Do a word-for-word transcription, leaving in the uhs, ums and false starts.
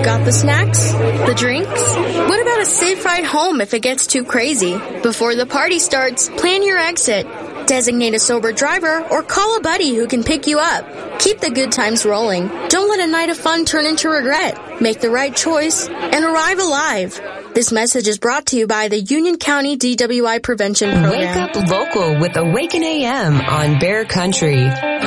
Got the snacks? The drinks? What about a safe ride home if it gets too crazy? Before the party starts, plan your exit. Designate a sober driver or call a buddy who can pick you up. Keep the good times rolling. Don't let a night of fun turn into regret. Make the right choice and arrive alive. This message is brought to you by the Union County D W I Prevention Program. Wake up local with Awaken A M on Bear Country.